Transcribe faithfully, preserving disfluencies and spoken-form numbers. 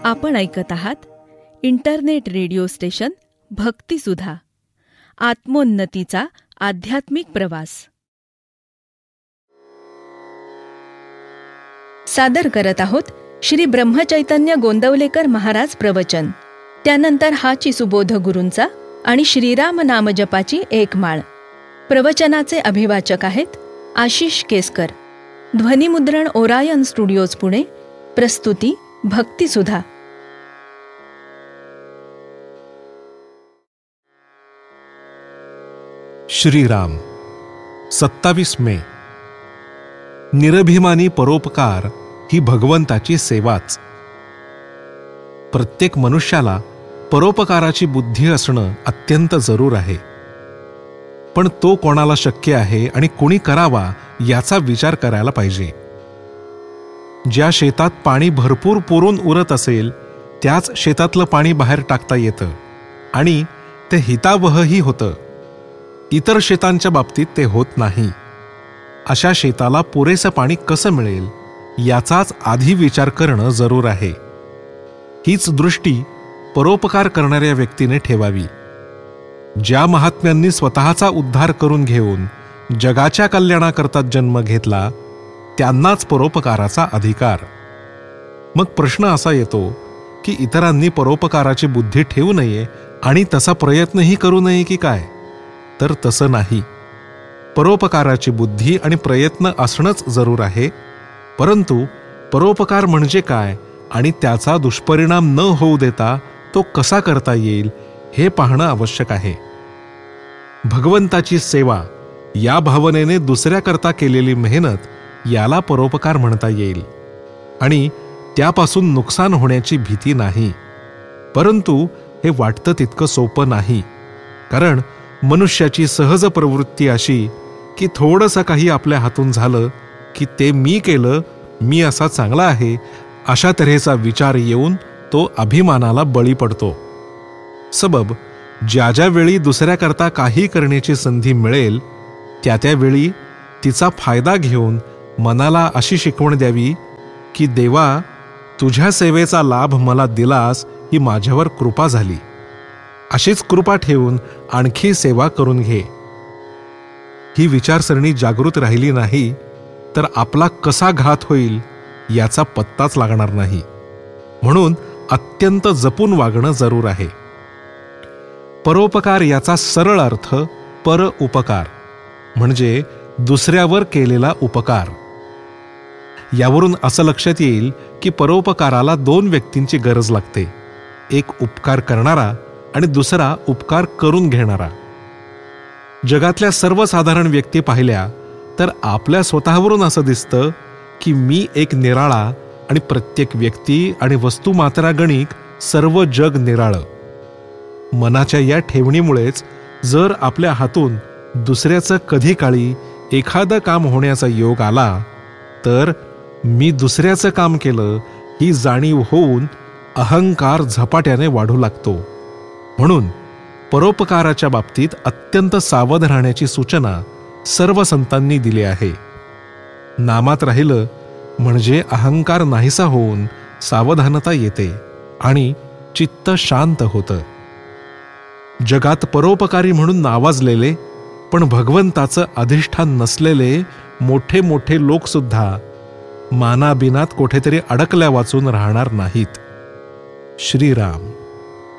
आपण ऐकत आहात इंटरनेट रेडिओ स्टेशन भक्तिसुधा, आत्मोन्नतीचा आध्यात्मिक प्रवास. सादर करत आहोत श्री ब्रह्मचैतन्य गोंदवलेकर महाराज प्रवचन. त्यानंतर हाची सुबोध गुरूंचा आणि श्रीराम नामजपाची एक माळ. प्रवचनाचे अभिवाचक आहेत आशिष केसकर. ध्वनिमुद्रण ओरायन स्टुडिओज पुणे. प्रस्तुती भक्तिसुधा. श्रीराम. सत्तावीस मे. निरभिमानी परोपकार ही भगवंताची सेवाच. प्रत्येक मनुष्याला परोपकाराची बुद्धी असणं अत्यंत जरूर आहे. पण तो कोणाला शक्य आहे आणि कुणी करावा याचा विचार करायला पाहिजे. ज्या शेतात पाणी भरपूर पुरून उरत असेल त्याच शेतातलं पाणी बाहेर टाकता येतं आणि ते हितावहही होतं. इतर शेतांच्या बाबतीत ते होत नाही. अशा शेताला पुरेसं पाणी कसं मिळेल याचाच आधी विचार करणं जरूर आहे. हीच दृष्टी परोपकार करणाऱ्या व्यक्तीने ठेवावी. ज्या महात्म्यांनी स्वतःचा उद्धार करून घेऊन जगाच्या कल्याणाकरता जन्म घेतला त्यांनाच परोपकाराचा अधिकार. मग प्रश्न असा येतो की इतरांनी परोपकाराची बुद्धी ठेवू नये आणि तसा प्रयत्नही करू नये की काय? तर तसं नाही. परोपकाराची बुद्धी आणि प्रयत्न असणंच जरूर आहे. परंतु परोपकार म्हणजे काय आणि त्याचा दुष्परिणाम न होऊ देता तो कसा करता येईल हे पाहणं आवश्यक आहे. भगवंताची सेवा या भावनेने दुसऱ्याकरता केलेली मेहनत याला परोपकार म्हणता येईल आणि त्यापासून नुकसान होण्याची भीती नाही. परंतु हे वाटतं तितकं सोपं नाही. कारण मनुष्याची सहज प्रवृत्ती अशी की थोडंसं काही आपल्या हातून झालं की ते मी केलं, मी असा चांगला आहे अशा तऱ्हेचा विचार येऊन तो अभिमानाला बळी पडतो. सबब ज्या ज्या वेळी दुसऱ्याकरता काही करण्याची संधी मिळेल त्या त्यावेळी तिचा फायदा घेऊन मनाला अशी शिकवण द्यावी की देवा, तुझ्या सेवेचा लाभ मला दिलास ही माझ्यावर कृपा झाली. अशीच कृपा ठेवून आणखी सेवा करून घे. ही विचारसरणी जागृत राहिली नाही तर आपला कसा घात होईल याचा पत्ताच लागणार नाही. म्हणून अत्यंत जपून वागणं जरूर आहे. परोपकार याचा सरळ अर्थ पर उपकार म्हणजे दुसऱ्यावर केलेला उपकार. यावरून असं लक्षात येईल की परोपकाराला दोन व्यक्तींची गरज लागते. एक उपकार करणारा आणि दुसरा उपकार करून घेणारा. जगातल्या सर्वसाधारण व्यक्ती पाहिल्या तर आपल्या स्वतःवरून असं दिसतं की मी एक निराळा आणि प्रत्येक व्यक्ती आणि वस्तू मात्रागणिक सर्व जग निराळं. मनाच्या या ठेवणीमुळेच जर आपल्या हातून दुसऱ्याचं कधी काळी एखादं काम होण्याचा योग आला तर मी दुसऱ्याचं काम केलं ही जाणीव होऊन अहंकार झपाट्याने वाढू लागतो. म्हणून परोपकाराच्या बाबतीत अत्यंत सावध राहण्याची सूचना सर्व संतांनी दिली आहे. नामात राहिलं म्हणजे अहंकार नाहीसा होऊन सावधानता येते आणि चित्त शांत होतं. जगात परोपकारी म्हणून नावाजलेले पण भगवंताचं अधिष्ठान नसलेले मोठे मोठे लोकसुद्धा मानाबिनात कुठेतरी अडकल्या वाचून राहणार नाहीत. श्रीराम.